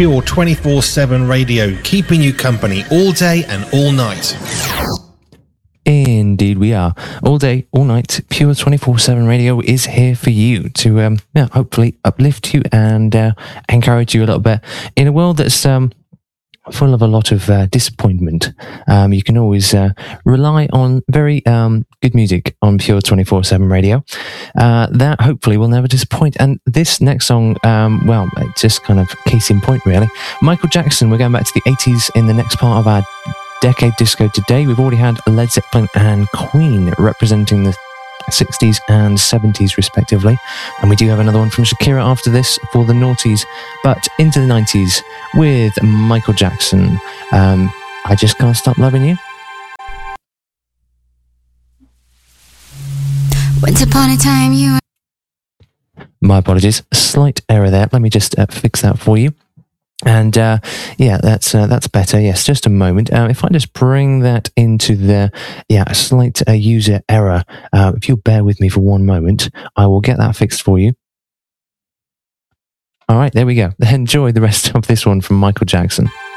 Pure 24/7 radio, keeping you company all day and all night. Indeed we are. All day, all night, Pure 24/7 radio is here for you to hopefully uplift you and encourage you a little bit. In a world that's full of a lot of disappointment, you can always rely on very good music on Pure 24/7 radio. That hopefully will never disappoint. And this next song, just kind of case in point really. Michael Jackson, we're going back to the 80s in the next part of our Decade Disco today. We've already had Led Zeppelin and Queen representing the 60s and 70s respectively, and we do have another one from Shakira after this for the noughties, but into the 90s with Michael Jackson. I Just Can't Stop Loving You. Once upon a time you were... My apologies, slight error there. Let me just fix that for you. And that's better. Yes, just a moment. If I just bring that into the slight user error, if you'll bear with me for one moment, I will get that fixed for you. All right, there we go. Enjoy the rest of this one from Michael Jackson.